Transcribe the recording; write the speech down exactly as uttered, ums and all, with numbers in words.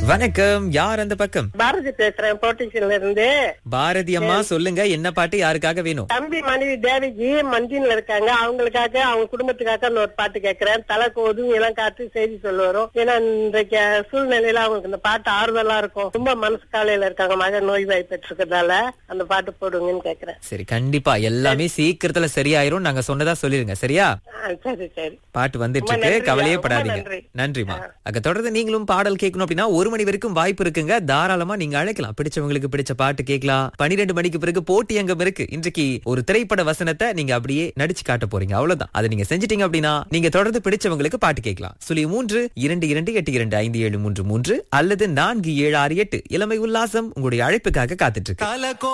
வணக்கம், யார் அந்த பக்கம்? பாரதி பேசுறேன், போட்டிஷன்ல இருந்து. பாரதி அம்மா, சொல்லுங்க, என்ன பாட்டு யாருக்காக வேணும்? தம்பி மனைவி தேவிஜி மஞ்சின்ல இருக்காங்க, அவங்களுக்காக அவங்க குடும்பத்துக்காக ஒரு பாட்டு கேட்கிறேன். தலை கோதும் இளம் காற்று செய்தி சொல்ல வரும். ஏன்னா இன்றைக்கு சூழ்நிலையில அவங்களுக்கு இந்த பாட்டு ஆறுதலா இருக்கும். ரொம்ப மனசு காலையில இருக்காங்க, மகன் நோய் வாய்ப்பு இருக்கிறதால அந்த பாட்டு போடுங்கன்னு கேக்குறேன். சரி, கண்டிப்பா எல்லாமே சீக்கிரத்துல சரியாயிரும். நாங்க சொன்னதா சொல்லிருங்க, சரியா? சரி சரி. பாட்டு வந்துட்டு இருக்கு, கவலையே படாதீங்க. நன்றிமா. அங்க தொடர்ந்து நீங்களும் பாடல் கேட்கணும் அப்படின்னா ஒரு மணி வரைக்கும் வாய்ப்பு இருக்குங்க. தாராளமா நீங்க அழைக்கலாம். பிடிச்சவங்களுக்கு பிடிச்ச பாட்டு கேட்கலாம். பனிரெண்டு மணிக்கு பிறகு போட்டி அங்கம் இருக்கு. இன்றைக்கு ஒரு திரைப்பட வசனத்தை நீங்க அப்படியே நடிச்சு காட்ட போறீங்க, அவ்வளவுதான். அதை நீங்க செஞ்சிட்டீங்க அப்படின்னா நீங்க தொடர்ந்து பிடிச்சவங்களுக்கு பாட்டு கேட்கலாம். சுழி மூன்று இரண்டு இரண்டு எட்டு இரண்டு ஐந்து ஏழு மூன்று மூன்று அல்லது நான்கு ஏழு ஆறு எட்டு. இளமை உல்லாசம் உங்களுடைய அழைப்புக்காக காத்துட்டு இருக்கு.